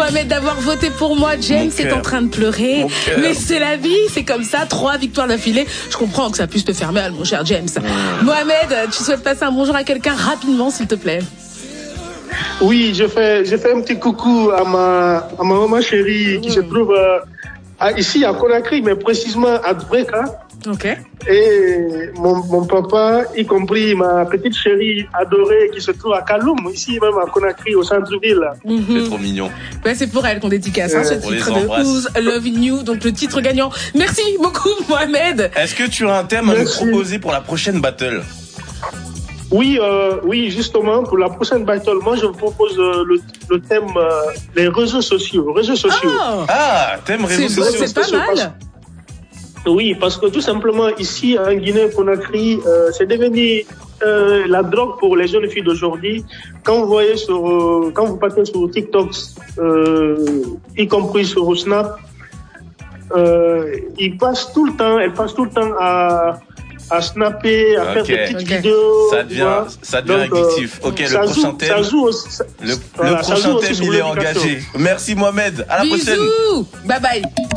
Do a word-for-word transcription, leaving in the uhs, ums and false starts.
Mohamed, d'avoir voté pour moi. James est en train de pleurer. Mais c'est la vie, c'est comme ça. Trois victoires d'affilée. Je comprends que ça puisse te faire mal, mon cher James. Mmh. Mohamed, tu souhaites passer un bonjour à quelqu'un rapidement, s'il te plaît? Oui, je fais, je fais un petit coucou à ma, à ma maman chérie qui mmh. se trouve euh, à, ici à Conakry, mais précisément à Dbreka. Ok. Et mon, mon papa, y compris ma petite chérie adorée qui se trouve à Kaloum, ici même à Conakry, au centre-ville. Mmh. C'est trop mignon. Ben, c'est pour elle qu'on dédicace, hein, ce titre de Who's Loving You, donc le titre gagnant. Merci beaucoup, Mohamed. Est-ce que tu as un thème à Merci. nous proposer pour la prochaine battle? Oui, euh, oui, justement, pour la prochaine battle, moi, je vous propose euh, le, le thème euh, les réseaux sociaux. Réseaux sociaux. Oh. Ah, thème réseaux c'est sociaux. C'est pas mal. Parce, oui, parce que tout simplement, ici, en Guinée-Conakry, euh, c'est devenu euh, la drogue pour les jeunes filles d'aujourd'hui. Quand vous voyez sur, euh, quand vous partez sur TikTok, euh, y compris sur Snap, euh, ils passent tout le temps, elles passent tout le temps à à snapper, à okay. faire des petites okay. vidéos. Ça devient, ça devient Donc, addictif. Ok, le prochain joue, thème. Ça joue aussi, ça, le, voilà, le prochain thème, il est engagé. Merci Mohamed. À la Bisous. prochaine. Bye bye.